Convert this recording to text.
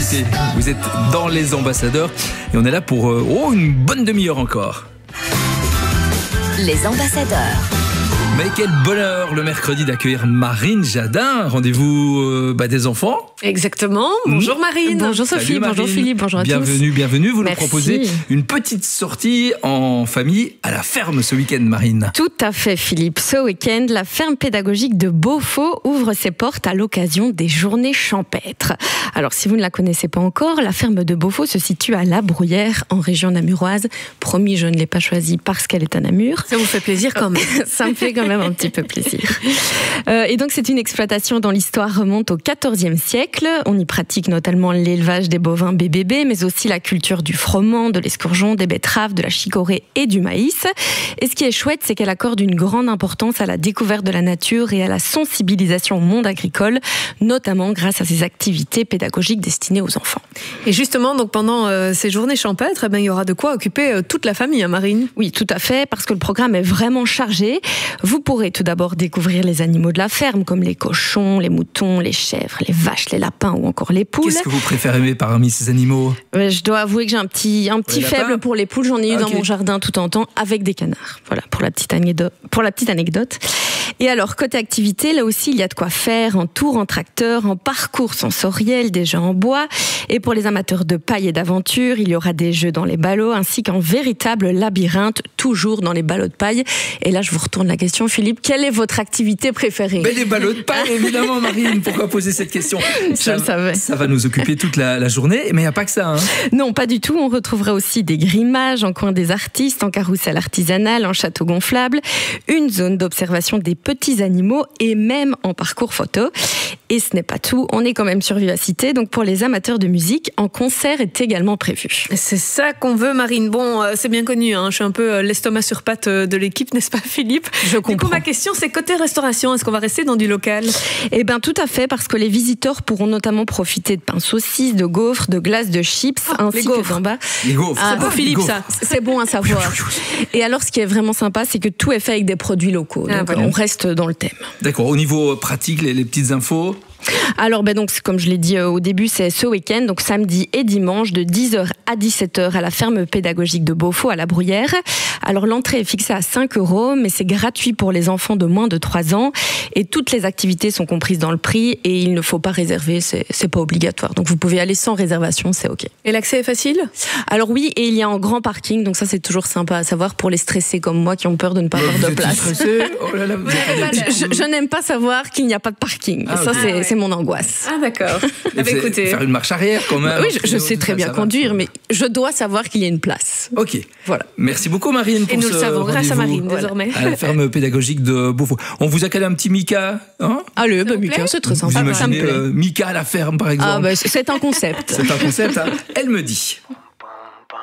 écoutez, vous êtes dans Les Ambassadeurs et on est là pour une bonne demi-heure encore. Les Ambassadeurs. Mais quel bonheur le mercredi d'accueillir Marine Jadin. Rendez-vous des enfants. Exactement. Bonjour Marine. Bonjour Sophie. Salut Marine. Bonjour Philippe. Bonjour à tous. Bienvenue. Vous Merci. nous proposez une petite sortie en famille à la ferme ce week-end, Marine. Tout à fait Philippe. Ce week-end, la ferme pédagogique de Beaufort ouvre ses portes à l'occasion des journées champêtres. Alors si vous ne la connaissez pas encore, la ferme de Beaufort se situe à La Bruyère, en région namuroise. Promis, je ne l'ai pas choisie parce qu'elle est à Namur. Ça vous fait plaisir quand même. Ça me fait quand même un petit peu plaisir. Et donc c'est une exploitation dont l'histoire remonte au XIVe siècle. On y pratique notamment l'élevage des bovins BBB, mais aussi la culture du froment, de l'escourgeon, des betteraves, de la chicorée et du maïs. Et ce qui est chouette, c'est qu'elle accorde une grande importance à la découverte de la nature et à la sensibilisation au monde agricole, notamment grâce à ses activités pédagogiques destinées aux enfants. Et justement, donc pendant ces journées champêtres, il y aura de quoi occuper toute la famille, hein, Marine. Oui, tout à fait, parce que le programme est vraiment chargé. Vous pourrez tout d'abord découvrir les animaux de la ferme, comme les cochons, les moutons, les chèvres, les vaches, les lapins ou encore les poules. Qu'est-ce que vous préférez parmi ces animaux ? Je dois avouer que j'ai un petit faible pour les poules. J'en ai eu dans mon jardin tout en temps avec des canards. Voilà, pour la petite anecdote. Et alors, côté activité, là aussi, il y a de quoi faire en tour, en tracteur, en parcours sensoriel, des jeux en bois. Et pour les amateurs de paille et d'aventure, il y aura des jeux dans les ballots, ainsi qu'un véritable labyrinthe, toujours dans les ballots de paille. Et là, je vous retourne la question, Philippe. Quelle est votre activité préférée ? Les ballots de paille, évidemment, Marine. Pourquoi poser cette question ? Je le savais. Ça va nous occuper toute la journée, mais il n'y a pas que ça. Hein. Non, pas du tout. On retrouvera aussi des grimages en coin des artistes, en carrousel artisanal, en château gonflable, une zone d'observation des petits animaux et même en parcours photo. Et ce n'est pas tout, on est quand même sur Vivacité, donc pour les amateurs de musique, un concert est également prévu. C'est ça qu'on veut, Marine. Bon, c'est bien connu, hein. Je suis un peu l'estomac sur pattes de l'équipe, n'est-ce pas Philippe ? Je comprends. Du coup, ma question, c'est côté restauration, est-ce qu'on va rester dans du local ? Eh bien, tout à fait, parce que les visiteurs pourront notamment profiter de pain saucisses, de gaufres, de glaces, de chips, ainsi que d'en bas. Les gaufres. C'est pour Philippe, ça. C'est bon à savoir. Et alors, ce qui est vraiment sympa, c'est que tout est fait avec des produits locaux. Donc, voilà. on reste dans le thème. D'accord. Au niveau pratique, les petites infos. Alors, donc, comme je l'ai dit au début, c'est ce week-end, donc samedi et dimanche, de 10h à 17h à la ferme pédagogique de Beaufort à La Bruyère. Alors, l'entrée est fixée à 5 €, mais c'est gratuit pour les enfants de moins de 3 ans. Et toutes les activités sont comprises dans le prix et il ne faut pas réserver, c'est pas obligatoire. Donc, vous pouvez aller sans réservation, c'est OK. Et l'accès est facile ? Alors oui, et il y a un grand parking, donc ça, c'est toujours sympa à savoir pour les stressés comme moi qui ont peur de ne pas avoir de place. Oh là là, vous êtes Je n'aime pas savoir qu'il n'y a pas de parking. Ça, c'est mon angoisse. Ah d'accord. Écoutez. Faire une marche arrière quand même. Oui, je sais très bien conduire, mais je dois savoir qu'il y a une place. Ok. Voilà. Merci beaucoup Marine pour Et nous le savons grâce à rendez-vous Marine désormais. à la ferme pédagogique de Beaufort. On vous a calé un petit Mika, hein ? Allez, vous Mika, plaît ? c'est très Vous sympa. Ça me imaginez plaît. Mika à la ferme par exemple. C'est un concept. C'est un concept, hein ? Elle me dit.